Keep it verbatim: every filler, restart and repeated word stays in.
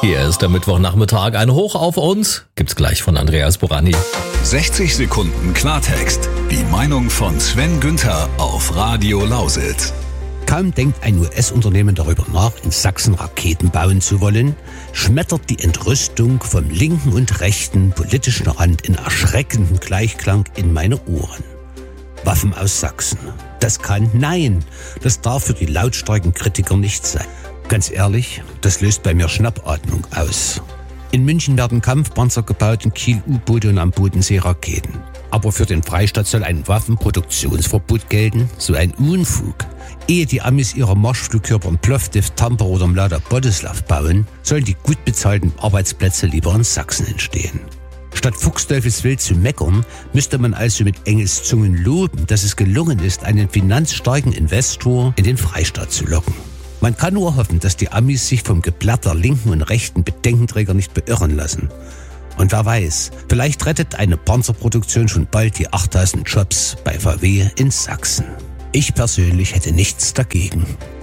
Hier ist der Mittwochnachmittag. Ein Hoch auf uns gibt's gleich von Andreas Borani. sechzig Sekunden Klartext. Die Meinung von Sven Günther auf Radio Lausitz. Kaum denkt ein U S-Unternehmen darüber nach, in Sachsen Raketen bauen zu wollen, schmettert die Entrüstung vom linken und rechten politischen Rand in erschreckendem Gleichklang in meine Ohren. Waffen aus Sachsen. Das kann, nein, das darf für die lautstarken Kritiker nicht sein. Ganz ehrlich, das löst bei mir Schnappatmung aus. In München werden Kampfpanzer gebaut, in Kiel U-Boote und am Bodensee Raketen. Aber für den Freistaat soll ein Waffenproduktionsverbot gelten? So ein Unfug. Ehe die Amis ihre Marschflugkörper in Plovdiv, Tampere oder Mlada Boleslav bauen, sollen die gut bezahlten Arbeitsplätze lieber in Sachsen entstehen. Statt fuchsteufelswild zu meckern, müsste man also mit Engelszungen loben, dass es gelungen ist, einen finanzstarken Investor in den Freistaat zu locken. Man kann nur hoffen, dass die Amis sich vom Geblatt der linken und rechten Bedenkenträger nicht beirren lassen. Und wer weiß, vielleicht rettet eine Panzerproduktion schon bald die achttausend Jobs bei V W in Sachsen. Ich persönlich hätte nichts dagegen.